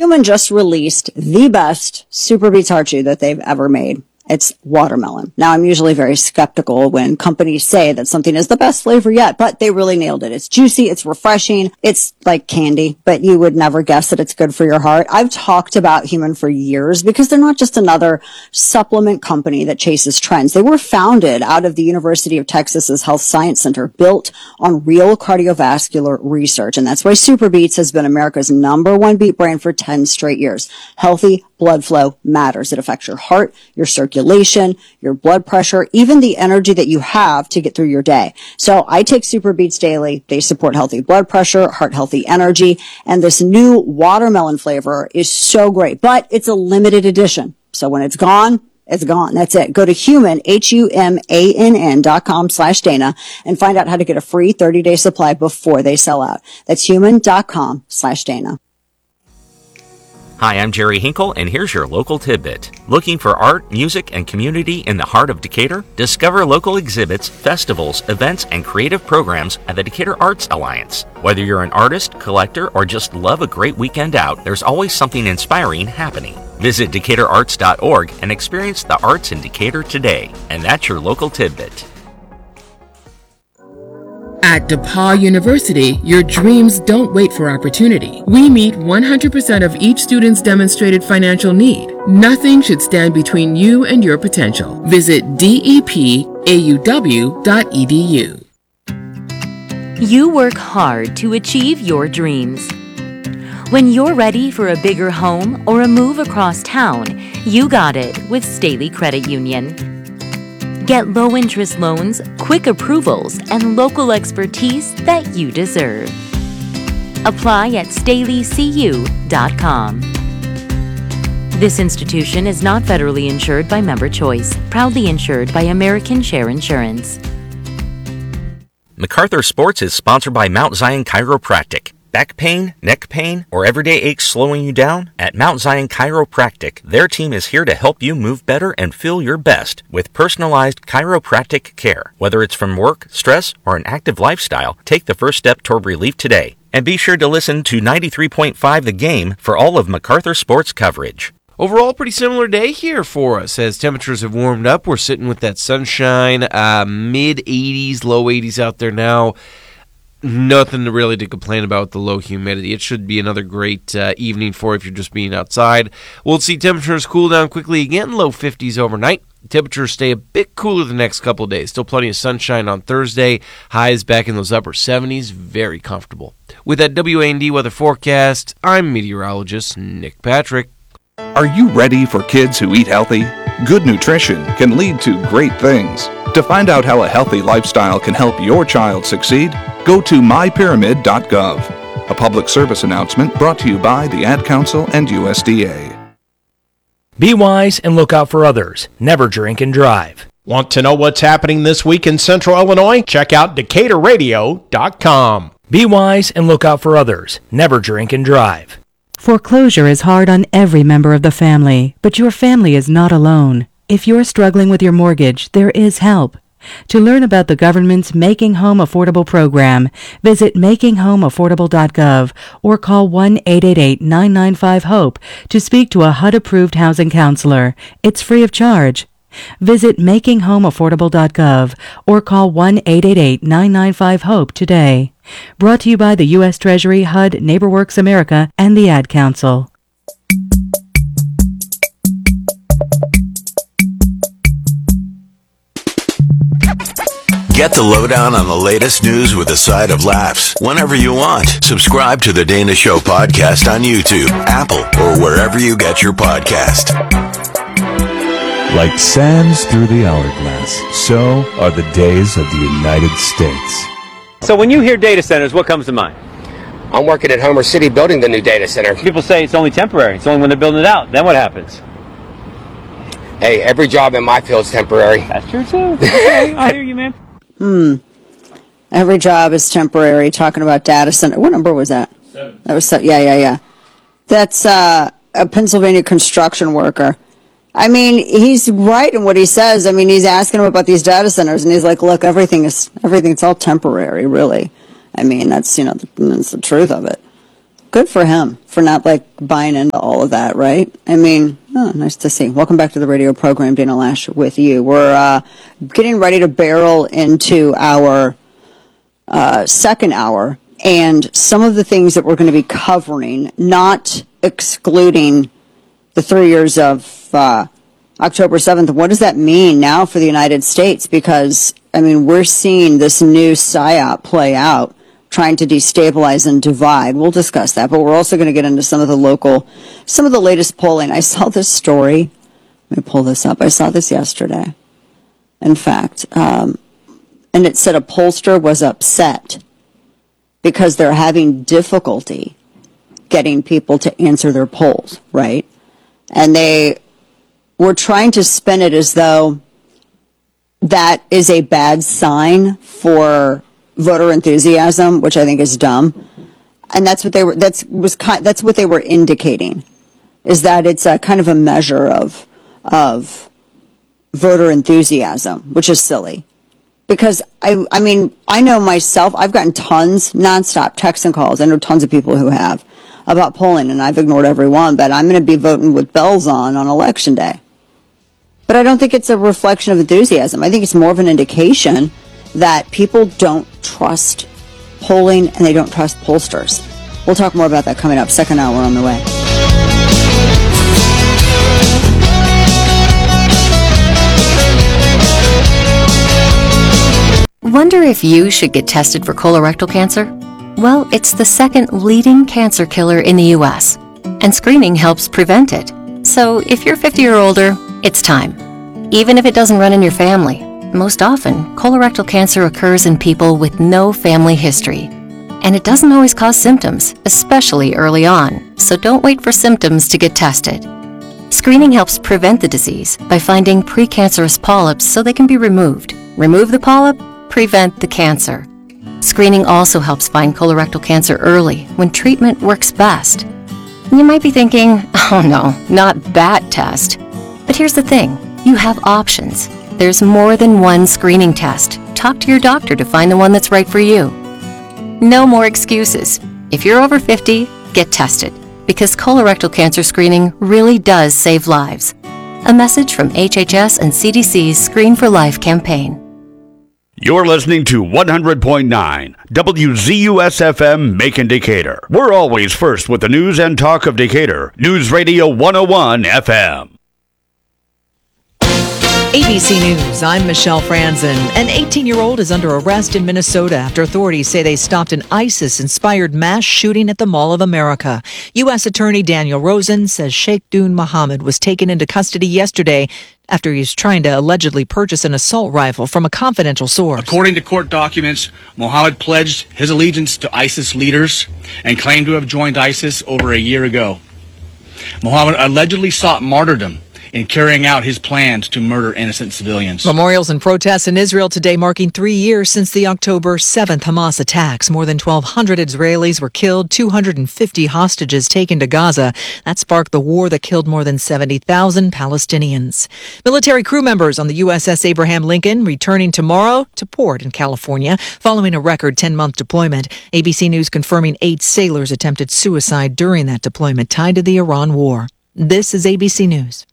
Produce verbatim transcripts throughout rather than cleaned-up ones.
Human just released the best Super Beets Heart Chew that they've ever made. It's watermelon. Now, I'm usually very skeptical when companies say that something is the best flavor yet, but they really nailed it. It's juicy. It's refreshing. It's like candy, but you would never guess that it's good for your heart. I've talked about Human for years because they're not just another supplement company that chases trends. They were founded out of the University of Texas's Health Science Center, built on real cardiovascular research. And that's why Super Beets has been America's number one beet brand for ten straight years. Healthy blood flow matters. It affects your heart, your circulation, your blood pressure, even the energy that you have to get through your day. So I take Super Beets daily. They support healthy blood pressure, heart healthy energy, and this new watermelon flavor is so great, but it's a limited edition. So when it's gone, it's gone. That's it. Go to human, H U M A N N dot com slash Dana and find out how to get a free thirty day supply before they sell out. That's human dot com slash Dana. Hi, I'm Jerry Hinkle, and here's your local tidbit. Looking for art, music, and community in the heart of Decatur? Discover local exhibits, festivals, events, and creative programs at the Decatur Arts Alliance. Whether you're an artist, collector, or just love a great weekend out, there's always something inspiring happening. Visit decatur arts dot org and experience the arts in Decatur today. And that's your local tidbit. At DePauw University, your dreams don't wait for opportunity. We meet one hundred percent of each student's demonstrated financial need. Nothing should stand between you and your potential. Visit D E P A U W dot E D U. You work hard to achieve your dreams. When you're ready for a bigger home or a move across town, you got it with Staley Credit Union. Get low-interest loans, quick approvals, and local expertise that you deserve. Apply at staley c u dot com. This institution is not federally insured by Member Choice, proudly insured by American Share Insurance. MacArthur Sports is sponsored by Mount Zion Chiropractic. Back pain, neck pain, or everyday aches slowing you down? At Mount Zion Chiropractic, their team is here to help you move better and feel your best with personalized chiropractic care. Whether it's from work, stress, or an active lifestyle, take the first step toward relief today. And be sure to listen to ninety-three point five The Game for all of MacArthur Sports coverage. Overall, pretty similar day here for us as temperatures have warmed up. We're sitting with that sunshine, uh, mid eighties, low eighties out there now. Nothing really to complain about with the low humidity. It should be another great uh, evening for if you're just being outside. We'll see temperatures cool down quickly again, low fifties overnight. Temperatures stay a bit cooler the next couple of days. Still plenty of sunshine on Thursday. Highs back in those upper seventies. Very comfortable. With that W A N D weather forecast, I'm meteorologist Nick Patrick. Are you ready for kids who eat healthy? Good nutrition can lead to great things. To find out how a healthy lifestyle can help your child succeed, go to my pyramid dot gov. A public service announcement brought to you by the Ad Council and U S D A. Be wise and look out for others. Never drink and drive. Want to know what's happening this week in Central Illinois? Check out decatur radio dot com. Be wise and look out for others. Never drink and drive. Foreclosure is hard on every member of the family, but your family is not alone. If you're struggling with your mortgage, there is help. To learn about the government's Making Home Affordable program, visit making home affordable dot gov or call one eight eight eight, nine nine five, HOPE to speak to a H U D-approved housing counselor. It's free of charge. Visit making home affordable dot gov or call one eight eight eight, nine nine five, HOPE today. Brought to you by the U S Treasury, H U D, NeighborWorks America, and the Ad Council. Get the lowdown on the latest news with a side of laughs whenever you want. Subscribe to the Dana Show podcast on YouTube, Apple, or wherever you get your podcast. Like sands through the hourglass, so are the days of the United States. So when you hear data centers, what comes to mind? I'm working at Homer City building the new data center. People say it's only temporary. It's only when they're building it out. Then what happens? Hey, every job in my field's temporary. That's true, too. Okay, I hear you, man. Hmm. Every job is temporary. Talking about data center. What number was that? Seven. That was yeah, yeah, yeah. That's uh, a Pennsylvania construction worker. I mean, he's right in what he says. I mean, he's asking him about these data centers, and he's like, "Look, everything is everything's all temporary, really." I mean, that's you know, that's the truth of it. good for him for not like buying into all of that, right? I mean, oh, nice to see. Welcome back to the radio program, Dana Lash with you. We're uh, getting ready to barrel into our uh, second hour, and some of the things that we're going to be covering, not excluding the three years of uh, October seventh. What does that mean now for the United States? Because, I mean, we're seeing this new psyop play out, trying to destabilize and divide. We'll discuss that, but we're also going to get into some of the local, some of the latest polling. I saw this story. Let me pull this up. I saw this yesterday, in fact. Um, and it said a pollster was upset because they're having difficulty getting people to answer their polls, right? And they were trying to spin it as though that is a bad sign for voter enthusiasm, which I think is dumb. And that's what they were, that's, was kind, that's what they were indicating, is that it's a kind of a measure of, of voter enthusiasm, which is silly. Because I, I mean, I know myself, I've gotten tons, nonstop texts and calls. I know tons of people who have about polling, and I've ignored every one, but I'm going to be voting with bells on on election day. But I don't think it's a reflection of enthusiasm. I think it's more of an indication that people don't trust polling and they don't trust pollsters. We'll talk more about that coming up. Second hour on the way. Wonder if you should get tested for colorectal cancer? Well, it's the second leading cancer killer in the U S, and screening helps prevent it. So if you're fifty or older, it's time. Even if it doesn't run in your family. Most often, colorectal cancer occurs in people with no family history. And it doesn't always cause symptoms, especially early on, so don't wait for symptoms to get tested. Screening helps prevent the disease by finding precancerous polyps so they can be removed. Remove the polyp, prevent the cancer. Screening also helps find colorectal cancer early when treatment works best. You might be thinking, oh no, not that test. But here's the thing, you have options. There's more than one screening test. Talk to your doctor to find the one that's right for you. No more excuses. If you're over fifty, get tested, because colorectal cancer screening really does save lives. A message from H H S and C D C's Screen for Life campaign. You're listening to one hundred point nine W Z U S F M Macon Decatur. We're always first with the news and talk of Decatur. News Radio one oh one F M. A B C News, I'm Michelle Franzen. An eighteen-year-old is under arrest in Minnesota after authorities say they stopped an ISIS-inspired mass shooting at the Mall of America. U S Attorney Daniel Rosen says Sheikh Dun Mohammed was taken into custody yesterday after he was trying to allegedly purchase an assault rifle from a confidential source. According to court documents, Mohammed pledged his allegiance to ISIS leaders and claimed to have joined ISIS over a year ago. Mohammed allegedly sought martyrdom in carrying out his plans to murder innocent civilians. Memorials and protests in Israel today marking three years since the October seventh Hamas attacks. More than twelve hundred Israelis were killed, two hundred fifty hostages taken to Gaza. That sparked the war that killed more than seventy thousand Palestinians. Military crew members on the U S S Abraham Lincoln returning tomorrow to port in California following a record ten-month deployment. A B C News confirming eight sailors attempted suicide during that deployment tied to the Iran war. This is A B C News.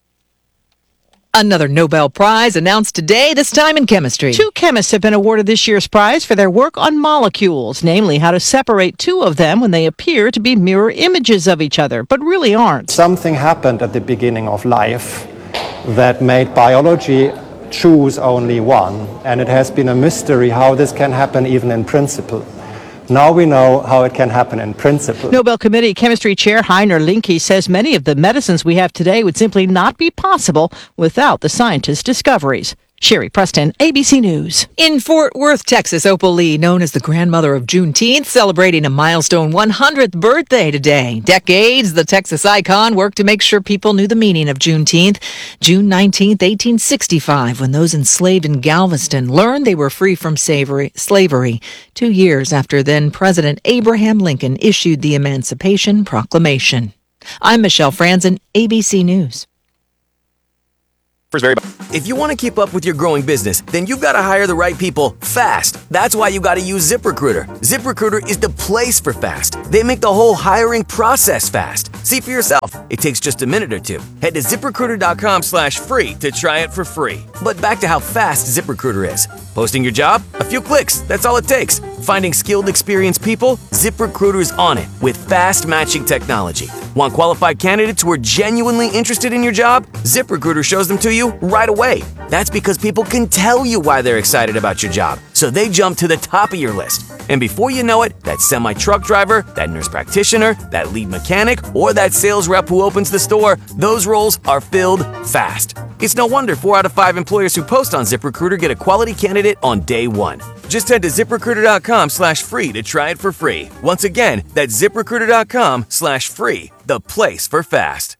Another Nobel Prize announced today, this time in chemistry. Two chemists have been awarded this year's prize for their work on molecules, namely how to separate two of them when they appear to be mirror images of each other, but really aren't. Something happened at the beginning of life that made biology choose only one, and it has been a mystery how this can happen even in principle. Now we know how it can happen in principle. Nobel Committee Chemistry Chair Heiner Linke says many of the medicines we have today would simply not be possible without the scientists' discoveries. Sherry Preston, A B C News. In Fort Worth, Texas, Opal Lee, known as the grandmother of Juneteenth, celebrating a milestone one hundredth birthday today. Decades, the Texas icon worked to make sure people knew the meaning of Juneteenth. June nineteenth, eighteen sixty-five, when those enslaved in Galveston learned they were free from slavery, slavery. Two years after then President Abraham Lincoln issued the Emancipation Proclamation. I'm Michelle Franzen, A B C News. If you want to keep up with your growing business, then you've got to hire the right people fast. That's why you got to use ZipRecruiter. ZipRecruiter is the place for fast. They make the whole hiring process fast. See for yourself. It takes just a minute or two. Head to ZipRecruiter.com slash free to try it for free. But back to how fast ZipRecruiter is. Posting your job? A few clicks. That's all it takes. Finding skilled, experienced people? ZipRecruiter's on it with fast matching technology. Want qualified candidates who are genuinely interested in your job? ZipRecruiter shows them to you right away. That's because people can tell you why they're excited about your job, so they jump to the top of your list. And before you know it, that semi-truck driver, that nurse practitioner, that lead mechanic, or that sales rep who opens the store, those roles are filled fast. It's no wonder four out of five employers who post on ZipRecruiter get a quality candidate on day one. Just head to ZipRecruiter.com slash free to try it for free. Once again, that's ZipRecruiter.com slash free, the place for fast.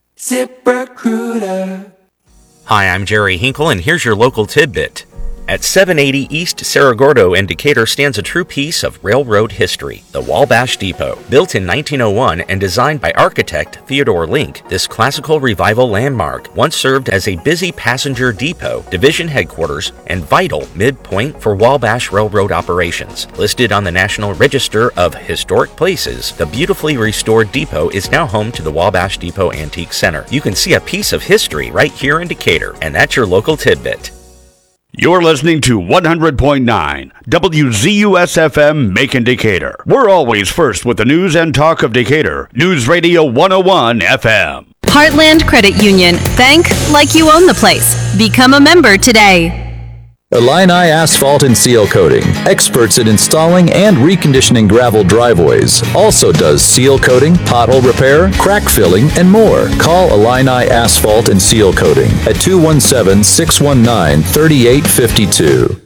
ZipRecruiter. Hi, I'm Jerry Hinkle, and here's your local tidbit. At seven eighty East Cerro Gordo in Decatur stands a true piece of railroad history, the Wabash Depot. Built in nineteen oh one and designed by architect Theodore Link, this classical revival landmark once served as a busy passenger depot, division headquarters, and vital midpoint for Wabash Railroad operations. Listed on the National Register of Historic Places, the beautifully restored depot is now home to the Wabash Depot Antique Center. You can see a piece of history right here in Decatur, and that's your local tidbit. You're listening to one hundred point nine W Z U S F M Macon Decatur. We're always first with the news and talk of Decatur. News Radio one oh one F M. Heartland Credit Union. Bank like you own the place. Become a member today. Illini Asphalt and Seal Coating, experts at installing and reconditioning gravel driveways. Also does seal coating, pothole repair, crack filling, and more. Call Illini Asphalt and Seal Coating at two one seven, six one nine, three eight five two.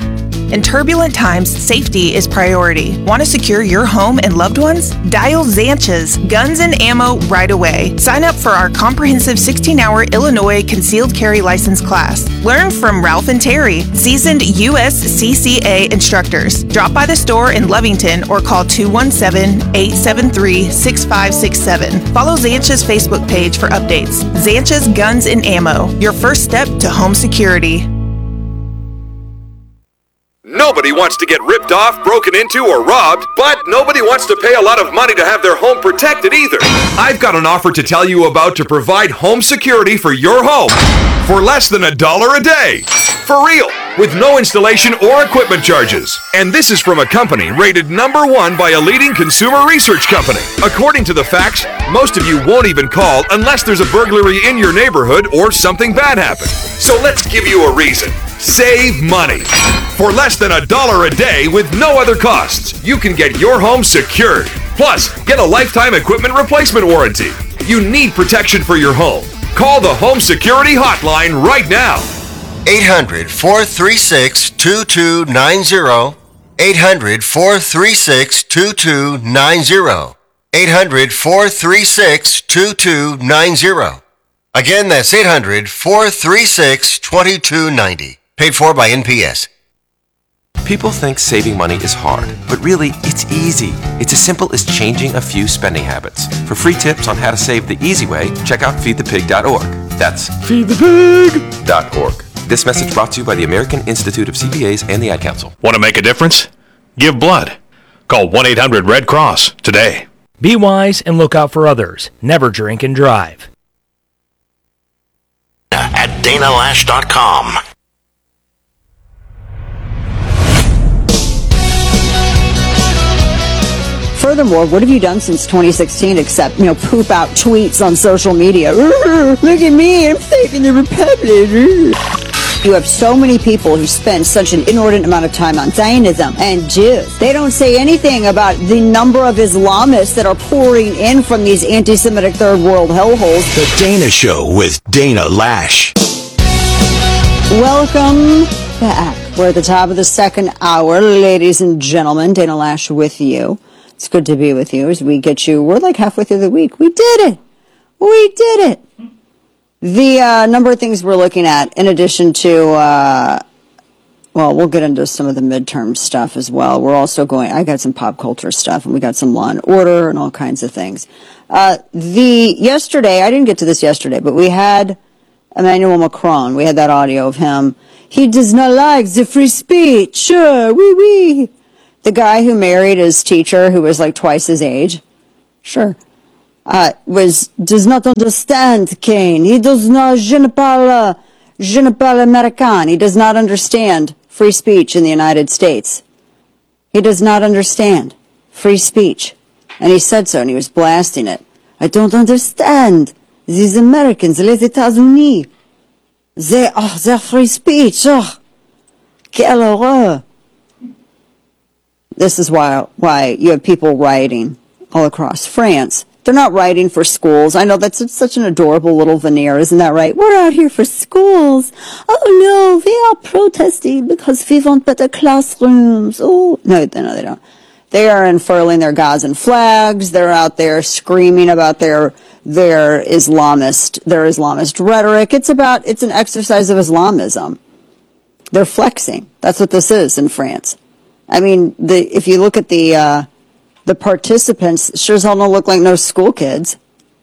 In turbulent times, safety is priority. Want to secure your home and loved ones? Dial Zanches Guns and Ammo right away. Sign up for our comprehensive sixteen-hour Illinois concealed carry license class. Learn from Ralph and Terry, seasoned U S C C A instructors. Drop by the store in Lovington or call two one seven, eight seven three, six five six seven. Follow Zanches Facebook page for updates. Zanches Guns and Ammo, your first step to home security. Nobody wants to get ripped off, broken into, or robbed, but nobody wants to pay a lot of money to have their home protected either. I've got an offer to tell you about to provide home security for your home for less than a dollar a day. For real, with no installation or equipment charges. And this is from a company rated number one by a leading consumer research company. According to the facts, most of you won't even call unless there's a burglary in your neighborhood or something bad happened. So let's give you a reason. Save money. For less than a dollar a day with no other costs, you can get your home secured. Plus, get a lifetime equipment replacement warranty. You need protection for your home. Call the Home Security Hotline right now. eight hundred, four three six, two two nine zero. eight hundred, four three six, two two nine zero. eight hundred, four three six, two two nine zero. Again, that's eight hundred, four three six, two two nine zero. Paid for by N P S. People think saving money is hard, but really, it's easy. It's as simple as changing a few spending habits. For free tips on how to save the easy way, check out feed the pig dot org. That's feed the pig dot org. This message brought to you by the American Institute of C P As and the Ad Council. Want to make a difference? Give blood. Call one eight hundred red cross today. Be wise and look out for others. Never drink and drive. At Dana Lash dot com. Furthermore, what have you done since twenty sixteen except, you know, poop out tweets on social media? Look at me, I'm saving the Republic. You have so many people who spend such an inordinate amount of time on Zionism and Jews. They don't say anything about the number of Islamists that are pouring in from these anti-Semitic third world hellholes. The Dana Show with Dana Lash. Welcome back. We're at the top of the second hour, ladies and gentlemen. Dana Lash with you. It's good to be with you as we get you. We're like halfway through the week. We did it. We did it. The uh, number of things we're looking at, in addition to, uh, well, we'll get into some of the midterm stuff as well. We're also going, I got some pop culture stuff, and we got some Law and Order and all kinds of things. Uh, the, yesterday, I didn't get to this yesterday, but we had Emmanuel Macron. We had that audio of him. He does not like the free speech. Sure, wee wee. The guy who married his teacher, who was like twice his age, sure, uh, was does not understand Kane. He does not. Je ne parle, je ne parle américain. He does not understand free speech in the United States. He does not understand free speech, and he said so, and he was blasting it. I don't understand these Americans, les États-Unis. They are their free speech. Oh, quelle horreur. This is why why you have people rioting all across France. They're not rioting for schools. I know that's such an adorable little veneer, isn't that right? We're out here for schools. Oh no, we are protesting because we want better classrooms. Oh no, no, they don't. They are unfurling their Gazan flags. They're out there screaming about their their Islamist their Islamist rhetoric. It's about it's an exercise of Islamism. They're flexing. That's what this is in France. I mean, the if you look at the uh, the participants, sure as hell don't look like no school kids.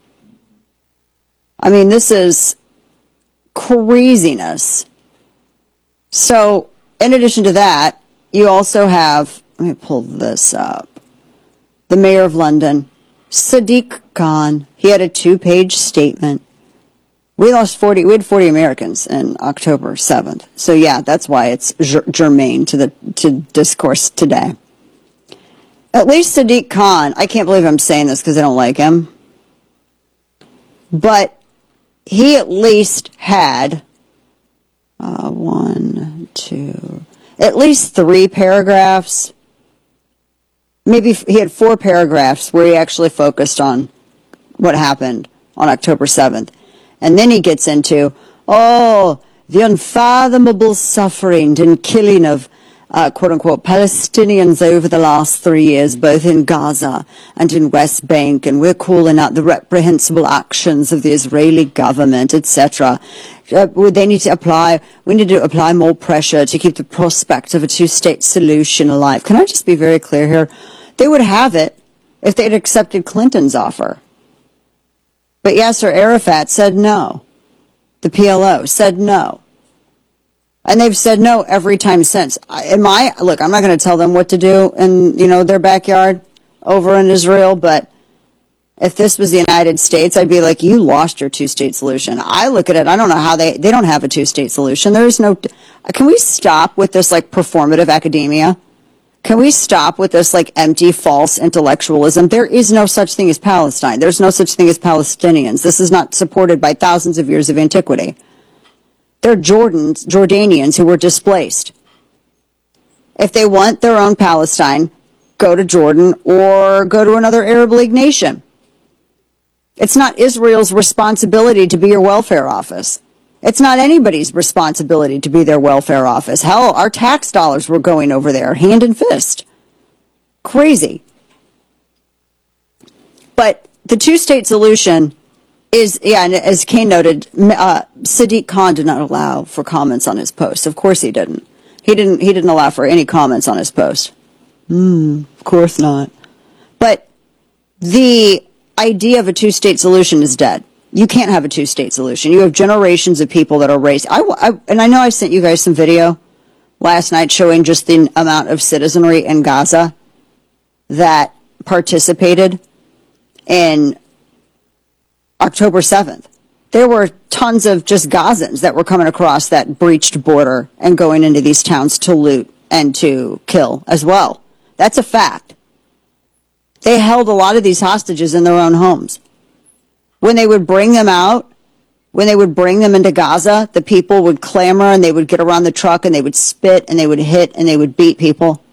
I mean, this is craziness. So, in addition to that, you also have, let me pull this up, the mayor of London, Sadiq Khan. He had a two-page statement. We lost forty, we had forty Americans in October seventh. So yeah, that's why it's germane to the to discourse today. At least Sadiq Khan, I can't believe I'm saying this because I don't like him, but he at least had uh, one, two, at least three paragraphs. Maybe he had four paragraphs where he actually focused on what happened on October seventh. And then he gets into, oh, the unfathomable suffering and killing of, uh, quote-unquote, Palestinians over the last three years, both in Gaza and in West Bank, and we're calling out the reprehensible actions of the Israeli government, et cetera. Uh, they need to apply, we need to apply more pressure to keep the prospect of a two-state solution alive. Can I just be very clear here? They would have it if they'd accepted Clinton's offer. But Yasser Arafat said no. The P L O said no. And they've said no every time since. In my, look, I'm not going to tell them what to do in, you know, their backyard over in Israel, but if this was the United States, I'd be like, you lost your two-state solution. I look at it, I don't know how they, they don't have a two-state solution. There is no, can we stop with this, like, performative academia? Can we stop with this, like, empty, false intellectualism? There is no such thing as Palestine. There's no such thing as Palestinians. This is not supported by thousands of years of antiquity. They're Jordans, Jordanians who were displaced. If they want their own Palestine, go to Jordan or go to another Arab League nation. It's not Israel's responsibility to be your welfare office. It's not anybody's responsibility to be their welfare office. Hell, our tax dollars were going over there, hand and fist. Crazy. But the two-state solution is, yeah, and as Kane noted, uh, Sadiq Khan did not allow for comments on his post. Of course he didn't. He didn't, he didn't allow for any comments on his post. Hmm, of course not. But the idea of a two-state solution is dead. You can't have a two-state solution. You have generations of people that are raised. I, I, and I know I sent you guys some video last night showing just the amount of citizenry in Gaza that participated in October seventh. There were tons of just Gazans that were coming across that breached border and going into these towns to loot and to kill as well. That's a fact. They held a lot of these hostages in their own homes. When they would bring them out, when they would bring them into Gaza, the people would clamor and they would get around the truck and they would spit and they would hit and they would beat people.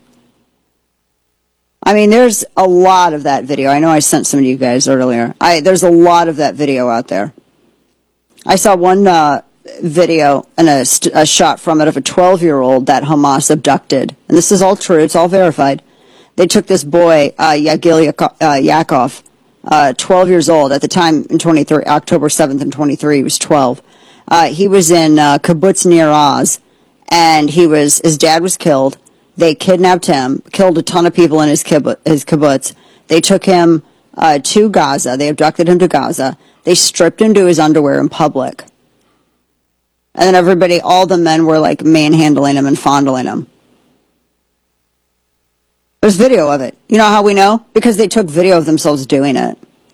I mean, there's a lot of that video. I know I sent some to you guys earlier. I, there's a lot of that video out there. I saw one uh, video and a, st- a shot from it of a twelve-year-old that Hamas abducted. And this is all true. It's all verified. They took this boy, uh, Yagil Yakov, uh, twelve years old at the time in twenty-three, October seventh and twenty-three. He was twelve. Uh, he was in uh, Kibbutz Nir Oz, and he was his dad was killed. They kidnapped him, killed a ton of people in his kibbutz. His kibbutz. They took him uh, to Gaza. They abducted him to Gaza. They stripped him to his underwear in public. And then everybody, all the men were like manhandling him and fondling him. There's video of it. You know how we know? Because they took video of themselves doing it.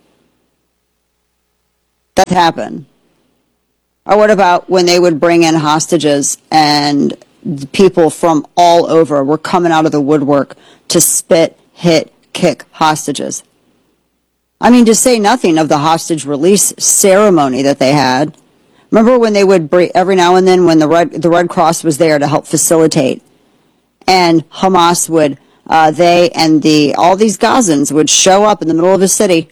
That happened. Or what about when they would bring in hostages and people from all over were coming out of the woodwork to spit, hit, kick hostages? I mean, to say nothing of the hostage release ceremony that they had. Remember when they would bring, every now and then when the Red, the Red Cross was there to help facilitate, and Hamas would, uh, they and the all these Gazans would show up in the middle of a city,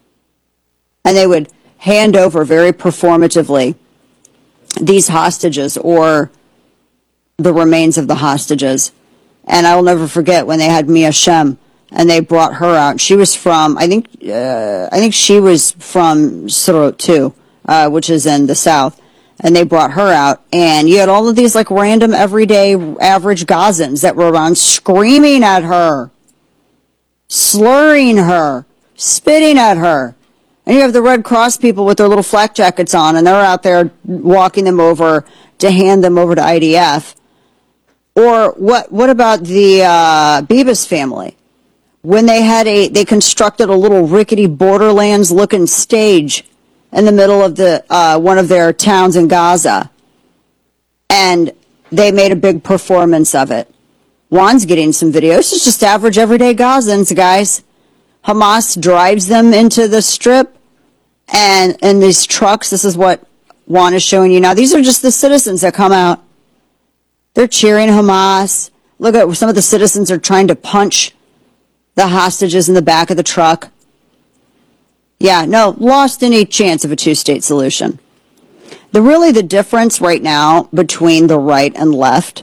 and they would hand over very performatively these hostages or the remains of the hostages. And I will never forget when they had Mia Shem and they brought her out. She was from, I think, uh, I think she was from Sderot too, uh, which is in the south. And they brought her out, and you had all of these like random everyday average Gazans that were around screaming at her, slurring her, spitting at her. And you have the Red Cross people with their little flak jackets on, and they're out there walking them over to hand them over to I D F. Or what? What about the uh, Bibas family? When they had a, they constructed a little rickety Borderlands-looking stage in the middle of the uh, one of their towns in Gaza, and they made a big performance of it. Juan's getting some videos. It's just average, everyday Gazans, guys. Hamas drives them into the strip, and in these trucks, this is what Juan is showing you now. These are just the citizens that come out. They're cheering Hamas. Look at some of the citizens are trying to punch the hostages in the back of the truck. Yeah, no, lost any chance of a two-state solution. The really the difference right now between the right and left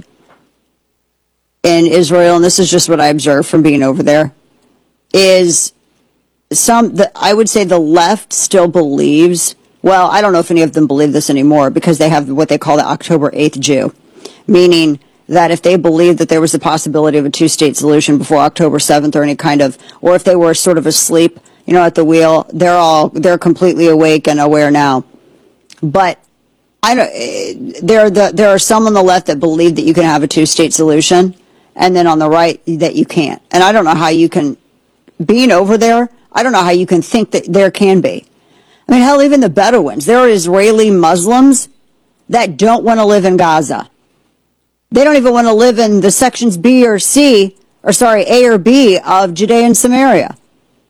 in Israel, and this is just what I observed from being over there, is some, the, I would say the left still believes, well, I don't know if any of them believe this anymore because they have what they call the October eighth Jew, meaning that if they believed that there was a possibility of a two-state solution before October seventh or any kind of, or if they were sort of asleep, you know, at the wheel, they're all, they're completely awake and aware now. But I don't, there, the, there are some on the left that believe that you can have a two-state solution, and then on the right that you can't. And I don't know how you can, being over there, I don't know how you can think that there can be. I mean, hell, even the Bedouins, there are Israeli Muslims that don't want to live in Gaza. They don't even want to live in the sections B or C, or sorry, A or B of Judea and Samaria.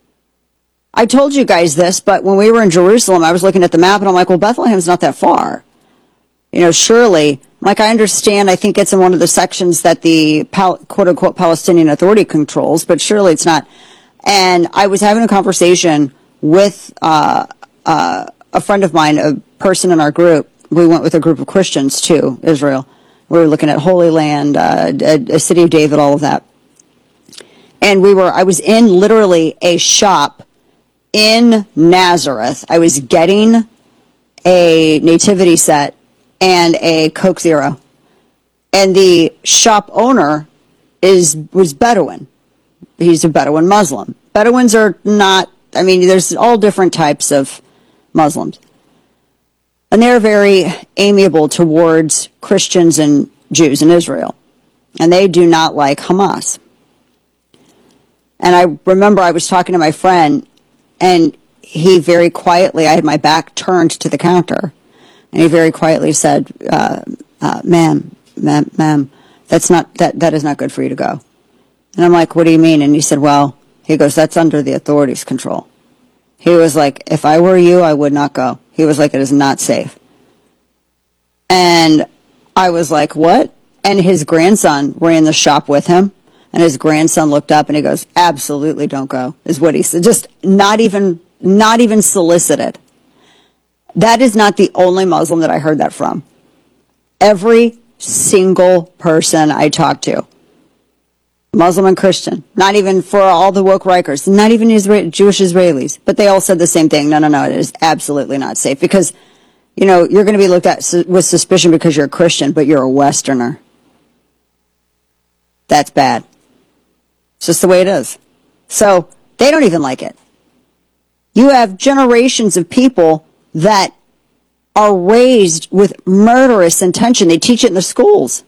I told you guys this, but when we were in Jerusalem, I was looking at the map and I'm like, well, Bethlehem's not that far. You know, surely, like I understand, I think it's in one of the sections that the pal- quote unquote Palestinian Authority controls, but surely it's not. And I was having a conversation with uh, uh, a friend of mine, a person in our group. We went with a group of Christians to Israel. We were looking at Holy Land, uh, a, a city of David, all of that. And we were, I was in literally a shop in Nazareth. I was getting a nativity set and a Coke Zero. And the shop owner is was Bedouin. He's a Bedouin Muslim. Bedouins are not, I mean, there's all different types of Muslims. And they're very amiable towards Christians and Jews in Israel. And they do not like Hamas. And I remember I was talking to my friend, and he very quietly, I had my back turned to the counter, and he very quietly said, uh, uh, ma'am, ma'am, ma'am, that's not, that, that is not good for you to go. And I'm like, what do you mean? And he said, well, he goes, that's under the authorities' control. He was like, if I were you, I would not go. He was like, it is not safe. And I was like, what? And his grandson were in the shop with him. And his grandson looked up and he goes, absolutely don't go, is what he said. Just not even, not even solicited. That is not the only Muslim that I heard that from. Every single person I talked to, Muslim and Christian, not even for all the woke Rikers, not even Israel, Jewish Israelis, but they all said the same thing. No, no, no, it is absolutely not safe because, you know, you're going to be looked at su- with suspicion because you're a Christian, but you're a Westerner. That's bad. It's just the way it is. So they don't even like it. You have generations of people that are raised with murderous intention. They teach it in the schools.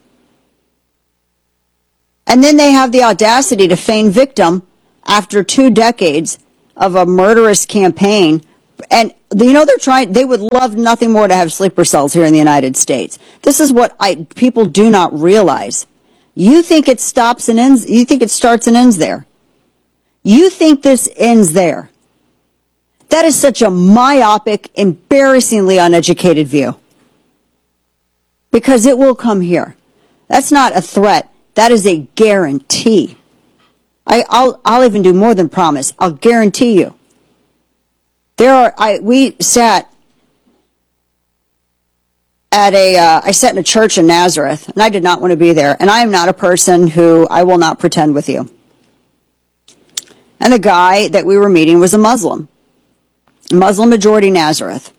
And then they have the audacity to feign victim after two decades of a murderous campaign. And, you know, they're trying, they would love nothing more to have sleeper cells here in the United States. This is what I, people do not realize. You think it stops and ends, you think it starts and ends there. You think this ends there. That is such a myopic, embarrassingly uneducated view. Because it will come here. That's not a threat. That is a guarantee. I, I'll, I'll even do more than promise. I'll guarantee you. There are, I, we sat at a, uh, I sat in a church in Nazareth, and I did not want to be there. And I am not a person who, I will not pretend with you. And the guy that we were meeting was a Muslim. Muslim majority Nazareth.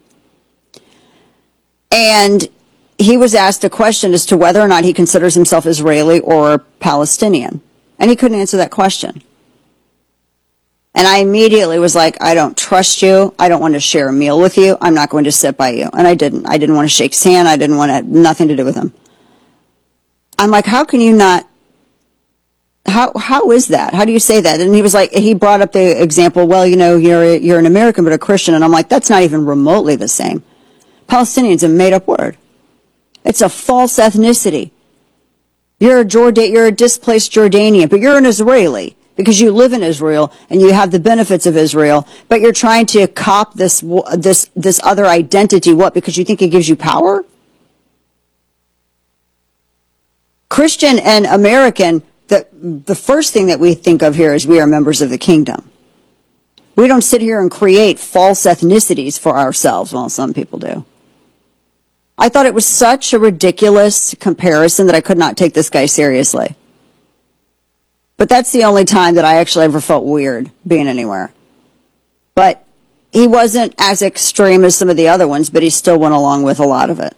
And he was asked a question as to whether or not he considers himself Israeli or Palestinian. And he couldn't answer that question. And I immediately was like, I don't trust you. I don't want to share a meal with you. I'm not going to sit by you. And I didn't. I didn't want to shake his hand. I didn't want to, nothing to do with him. I'm like, how can you not, how, how is that? How do you say that? And he was like, he brought up the example, well, you know, you're, you're an American, but a Christian. And I'm like, that's not even remotely the same. Palestinian's a made up word. It's a false ethnicity. You're a Jordan, you're a displaced Jordanian, but you're an Israeli because you live in Israel and you have the benefits of Israel, but you're trying to cop this, this, this other identity. What? Because you think it gives you power? Christian and American, the, the first thing that we think of here is we are members of the kingdom. We don't sit here and create false ethnicities for ourselves. Well, some people do. I thought it was such a ridiculous comparison that I could not take this guy seriously. But that's the only time that I actually ever felt weird being anywhere. But he wasn't as extreme as some of the other ones, but he still went along with a lot of it.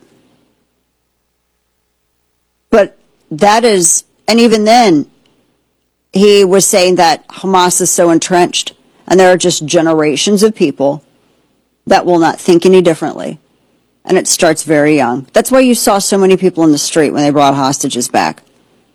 But that is, and even then, he was saying that Hamas is so entrenched, and there are just generations of people that will not think any differently. And it starts very young. That's why you saw so many people in the street when they brought hostages back.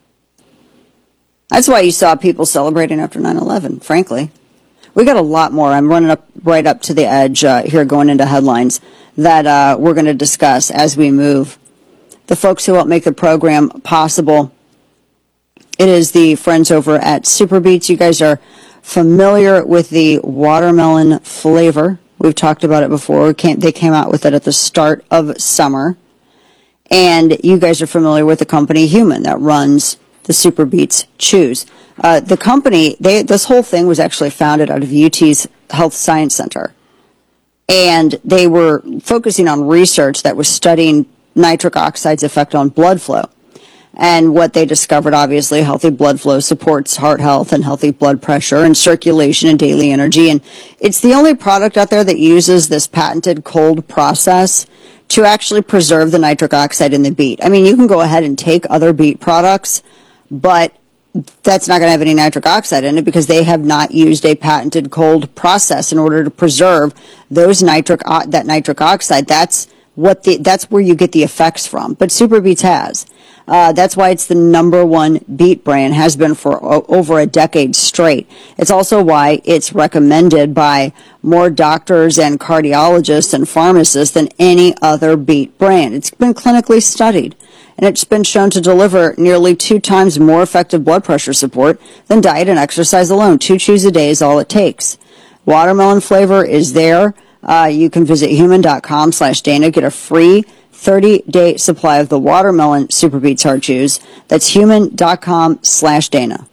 That's why you saw people celebrating after nine eleven, frankly. We got a lot more. I'm running up right up to the edge uh, here going into headlines that uh, we're going to discuss as we move. The folks who help make the program possible, it is the friends over at Super Beets. You guys are familiar with the watermelon flavor. We've talked about it before. They came out with it at the start of summer. And you guys are familiar with the company Human that runs the Super Beets Chews. Uh, the company, they, this whole thing was actually founded out of U T's Health Science Center. And they were focusing on research that was studying nitric oxide's effect on blood flow. And what they discovered, obviously, healthy blood flow supports heart health and healthy blood pressure and circulation and daily energy. And it's the only product out there that uses this patented cold process to actually preserve the nitric oxide in the beet. I mean, you can go ahead and take other beet products, but that's not going to have any nitric oxide in it because they have not used a patented cold process in order to preserve those nitric, that nitric oxide. That's what the, that's where you get the effects from. But Super Beets has. Uh, that's why it's the number one beet brand, has been for o- over a decade straight. It's also why it's recommended by more doctors and cardiologists and pharmacists than any other beet brand. It's been clinically studied, and it's been shown to deliver nearly two times more effective blood pressure support than diet and exercise alone. Two chews a day is all it takes. Watermelon flavor is there. Uh, you can visit human.com slash Dana, get a free thirty-day supply of the watermelon Super Beets Heart Chews. That's human.com slash Dana.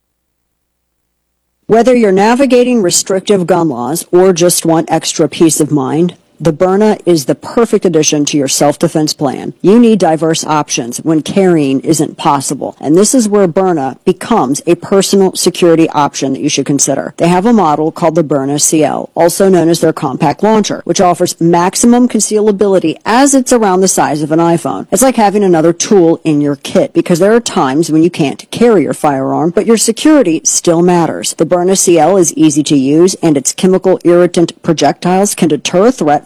Whether you're navigating restrictive gun laws or just want extra peace of mind, the Byrna is the perfect addition to your self-defense plan. You need diverse options when carrying isn't possible, and this is where Byrna becomes a personal security option that you should consider. They have a model called the Byrna C L, also known as their compact launcher, which offers maximum concealability as it's around the size of an iPhone. It's like having another tool in your kit, because there are times when you can't carry your firearm, but your security still matters. The Byrna C L is easy to use, and its chemical irritant projectiles can deter a threat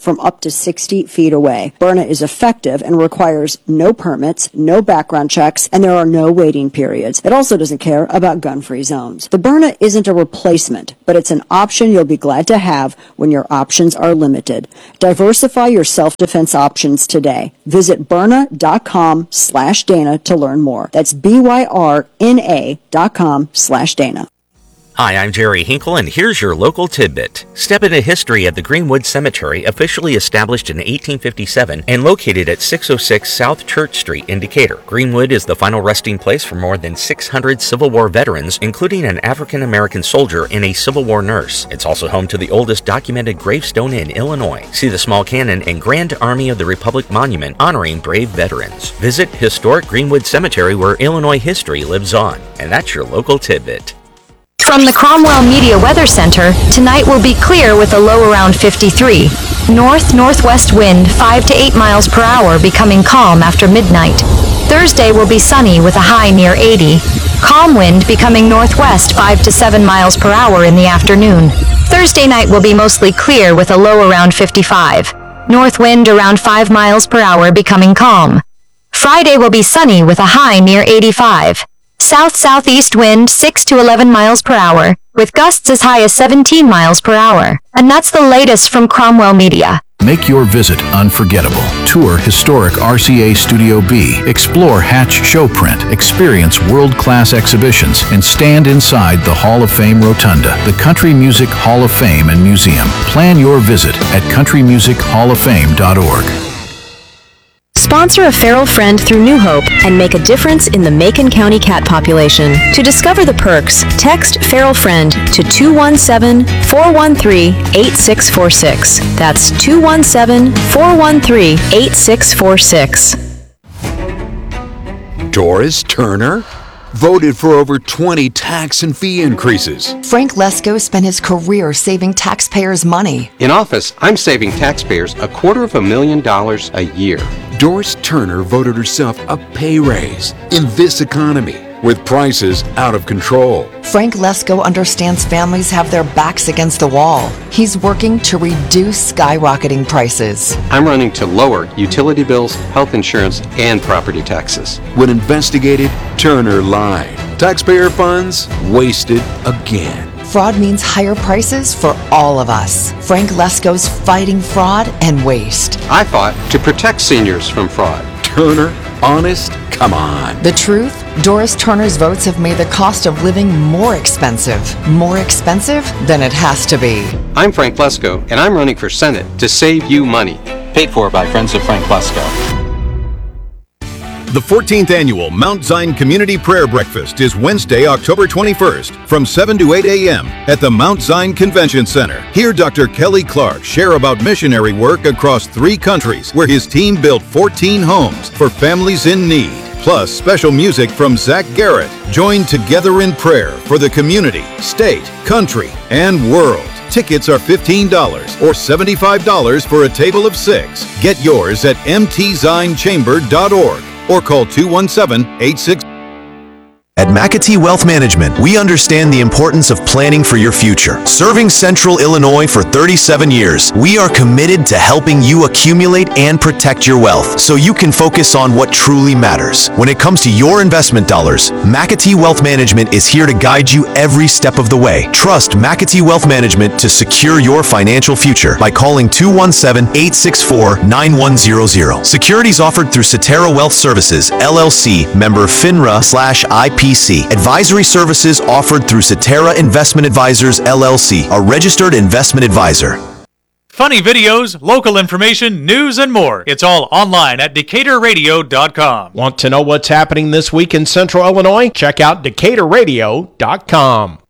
from up to sixty feet away. Byrna is effective and requires no permits, no background checks, and there are no waiting periods. It also doesn't care about gun-free zones. The Byrna isn't a replacement, but it's an option you'll be glad to have when your options are limited. Diversify your self-defense options today. Visit Byrna.com slash Dana to learn more. That's B-Y-R-N-A dot com slash Dana. Hi, I'm Jerry Hinkle, and here's your local tidbit. Step into history at the Greenwood Cemetery, officially established in eighteen fifty-seven and located at six oh six South Church Street in Decatur. Greenwood is the final resting place for more than six hundred Civil War veterans, including an African-American soldier and a Civil War nurse. It's also home to the oldest documented gravestone in Illinois. See the small cannon and Grand Army of the Republic monument honoring brave veterans. Visit historic Greenwood Cemetery, where Illinois history lives on. And that's your local tidbit. From the Cromwell Media Weather Center, tonight will be clear with a low around fifty-three. North-northwest wind five to eight miles per hour, becoming calm after midnight. Thursday will be sunny with a high near eighty. Calm wind becoming northwest five to seven miles per hour in the afternoon. Thursday night will be mostly clear with a low around fifty-five. North wind around five miles per hour, becoming calm. Friday will be sunny with a high near eighty-five. South-southeast wind six to eleven miles per hour, with gusts as high as seventeen miles per hour. And that's the latest from Cromwell Media. Make your visit unforgettable. Tour historic R C A Studio B. Explore Hatch Showprint. Experience world-class exhibitions and stand inside the Hall of Fame Rotunda, the Country Music Hall of Fame and Museum. Plan your visit at country music hall of fame dot org. Sponsor a feral friend through New Hope and make a difference in the Macon County cat population. To discover the perks, text feral friend to two one seven, four one three, eight six four six. That's two one seven, four one three, eight six four six. Doris Turner? Voted for over twenty tax and fee increases. Frank Lesko spent his career saving taxpayers' money. In office, I'm saving taxpayers a quarter of a million dollars a year. Doris Turner voted herself a pay raise in this economy with prices out of control. Frank Lesko understands families have their backs against the wall. He's working to reduce skyrocketing prices. I'm running to lower utility bills, health insurance, and property taxes. When investigated, Turner lied. Taxpayer funds wasted again. Fraud means higher prices for all of us. Frank Lesko's fighting fraud and waste. I fought to protect seniors from fraud. Turner, honest? Come on. The truth? Doris Turner's votes have made the cost of living more expensive. More expensive than it has to be. I'm Frank Lesko, and I'm running for Senate to save you money. Paid for by Friends of Frank Lesko. The fourteenth Annual Mount Zion Community Prayer Breakfast is Wednesday, October twenty-first from seven to eight a.m. at the Mount Zion Convention Center. Hear Doctor Kelly Clark share about missionary work across three countries where his team built fourteen homes for families in need. Plus, special music from Zach Garrett. Join together in prayer for the community, state, country, and world. Tickets are fifteen dollars or seventy-five dollars for a table of six. Get yours at m t zion chamber dot org. or call two one seven, eight six. At McAtee Wealth Management, we understand the importance of planning for your future. Serving Central Illinois for thirty-seven years, we are committed to helping you accumulate and protect your wealth so you can focus on what truly matters. When it comes to your investment dollars, McAtee Wealth Management is here to guide you every step of the way. Trust McAtee Wealth Management to secure your financial future by calling two one seven, eight six four, nine one zero zero. Securities offered through Cetera Wealth Services, L L C, member FINRA slash I P C. Advisory services offered through Cetera Investment Advisors, L L C, a registered investment advisor. Funny videos, local information, news, and more. It's all online at decatur radio dot com. Want to know what's happening this week in Central Illinois? Check out decatur radio dot com.